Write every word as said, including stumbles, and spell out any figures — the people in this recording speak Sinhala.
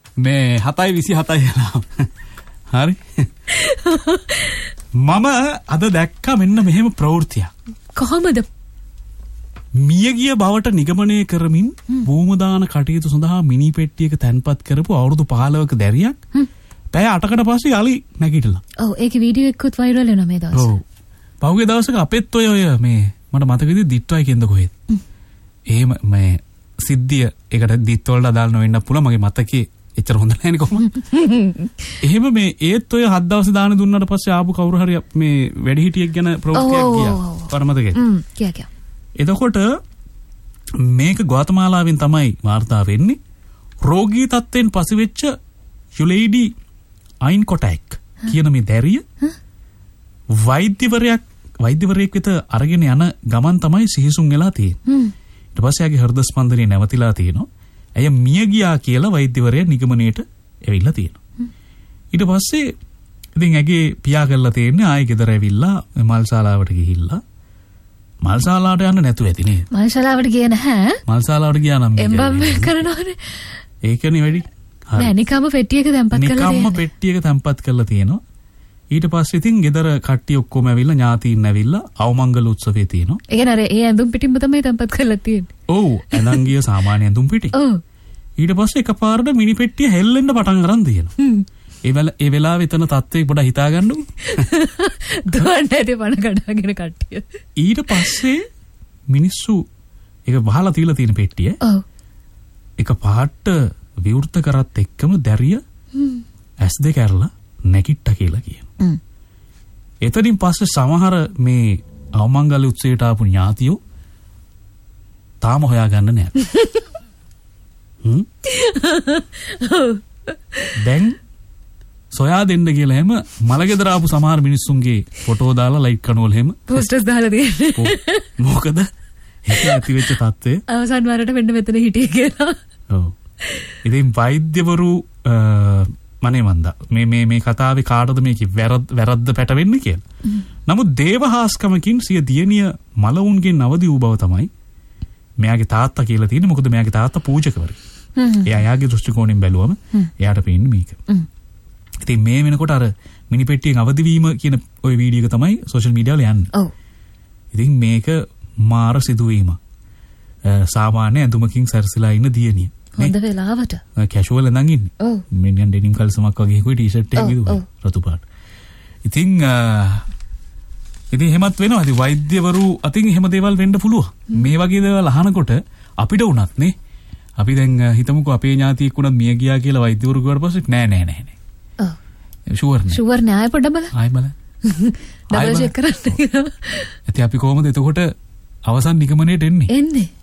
මේ හතයි විසිහතයි වෙලා. හරි. මම අද දැක්කා මෙන්න මෙහෙම ප්‍රවෘත්තියක්. කොහොමද? මියගිය බවට නිගමනය කරමින් භූමදාන කටයුතු සඳහා මිනි පෙට්ටියක තැන්පත් කරපු අවුරුදු පහළොවක දැරියක් පැය අටකට පස්සේ යලි නැගිටලා. ඔව් ඒකේ වීඩියෝ එකකුත් වයිරල් වෙනවා මේ දවස්. ඔව්. පහුගිය දවසක අපෙත් ඔය ඔය මේ මට මතක විදිහට දිට්ටොයි කියනද කොහෙද? එහෙම මේ සිද්ධිය ඒකට දිට්ටොල්ට අදාළ නොවෙන්න පුළුවන් මගේ මතකේ එච්චර හොඳ නැහැ නේ කොහොමද? එහෙම මේ ඒත් ඔය හත් දවස් දාන දුන්නාට පස්සේ ආපු කවුරු හරි මේ වැඩිහිටියෙක් ගැන ප්‍රවෘත්තියක් ගියා. පරමතකේ. හ්ම් කියා කියා. එතකොට මේක ග්වාතමාලාවෙන් තමයි වාර්තා වෙන්නේ. රෝගී තත්ත්වයෙන් පසුවෙච්ච යුලෙයිඩි අයින්කොටැක් කියන මේ දැරිය වෛද්‍යවරයෙක් වෛද්‍යවරයෙක් වෙත අරගෙන යන ගමන් තමයි සිහිසුන් වෙලා තියෙන්නේ. ඊට පස්සේ ආගේ හෘද ස්පන්දනය නැවතිලා තියෙනවා. ඇය මිය ගියා කියලා වෛද්‍යවරයා නිගමනයට ඇවිල්ලා තියෙනවා. ඊට පස්සේ ඉතින් ඇගේ පියා කරලා තියෙන්නේ ආයෙ ගෙදර ඇවිල්ලා මල්ශාලාවට ගිහිල්ලා මල්ශාලාවට යන්න නැතුව ඇති නේද? මල්ශාලාවට ගියේ නැහැ. මල්ශාලාවට ගියා නම් එම්බම් කරනවනේ. ඒකනේ වැඩි. නෑ නිකම්ම පෙට්ටියක තැම්පත් කරලා තියෙනවා. නිකම්ම පෙට්ටියක තැම්පත් කරලා තියෙනවා. ඊට පස්සේ ඉතින් ගෙදර කට්ටිය ඔක්කොම ඇවිල්ලා ඥාතීන් ඇවිල්ලා අවමංගල උත්සවයේ තියෙනවා. ඒ කියන්නේ අර ඒ ඇඳුම් පිටින්ම තමයි තැම්පත් කරලා තියෙන්නේ. ඔව් ඇඳන් ගිය සාමාන්‍ය ඇඳුම් පිටි. ඔව්. ඊට පස්සේ එකපාරට මිනි පෙට්ටිය හෙල්ලෙන්න පටන් ගන්න තියෙනවා. ඒ වෙල ඒ වෙලාවෙ එතන තත්ත්වේ පොඩ හිතා ගන්නකො. දුවන්නේ නැති පණ කඩාගෙන කට්ටිය. ඊට පස්සේ මිනිස්සු ඒක වහලා තියලා තියෙන පෙට්ටිය. ඔව්. එක පාට විවෘත කරත් එක්කම දැරිය ඇස් දෙක ඇරලා නැගිට්ටා කියලා කියනවා. එතනින් පස්සේ සමහර මේ අවමංගල උත්සවයට ආපු ඥාතියෝ තාම හොයාගන්න නැහැ. හ්ම්. දැන් සොයා දෙන්න කියලා හැම මලගෙදර ආපු සමහර මිනිස්සුන්ගේ ෆොටෝ දාලා ලයික් කනවල හැම පෝස්ටර්ස් දාලා තියෙන්නේ. මොකද ඒක ඇති වෙච්ච තත්ත්වය අවසන් වරට වෙන්න මෙතන හිටියේ කියලා. ඔව්. ඉතින් වෛද්‍යවරු මනේ මන්දා මේ මේ මේ කතාවේ කාටද මේක වැරද්ද වැරද්ද පැටවෙන්නේ කියලා. නමුත් දේවහාස්කමකින් සිය දියණිය මලවුන්ගෙන් අවදි වූ බව තමයි මෙයාගේ තාත්තා කියලා තියෙන්නේ. මොකද මෙයාගේ තාත්තා පූජකවරයෙක්. එයා යාගේ දෘෂ්ටි කෝණයෙන් බැලුවම එයාට පේන්නේ මේක. ඉතින් මේ වෙනකොට අර මිනි පෙට්ටියෙන් අවදි වීම කියන ওই වීඩියෝ එක තමයි සෝෂල් මීඩියා වල යන්නේ. ඔව්. ඉතින් මේක මාර සිදුවීම. සාමාන්‍ය ඇඳුමකින් සැරසිලා ඉන්න දියණිය. හොඳ වෙලාවට. කැෂුවල් ඇඳන් ඉන්නේ. ඔව්. මිනියන් ඩෙනිම් කල්සමක් වගේ හුයි ටී-ෂර්ට් එකක් විදුවා රතු පාට. ඉතින් ඉතින් එහෙමත් වෙනවා. ඉතින් වෛද්‍යවරු අතින් එහෙම දේවල් වෙන්න පුළුවන්. මේ වගේ දේවල් අහනකොට අපිට උනත් නේ අපි දැන් හිතමුකෝ අපේ ඥාතියෙක් උනත් මිය ගියා කියලා වෛද්‍යවරු කිව්වට පස්සේ නෑ නෑ නෑ නෑ. ඔව්. ෂුවර් නෑ. ෂුවර් නෑ ආයෙ පොඩ්ඩක් බලන්න. ආයෙ බලන්න. ඩබල් චෙක් කරන්න. ඉතින් අපි කොහොමද එතකොට අවසන් නිගමනයට එන්නේ? එන්නේ.